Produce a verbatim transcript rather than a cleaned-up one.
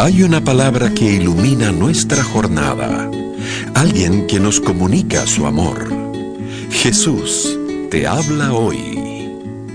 Hay una palabra que ilumina nuestra jornada, alguien que nos comunica su amor. Jesús te habla hoy.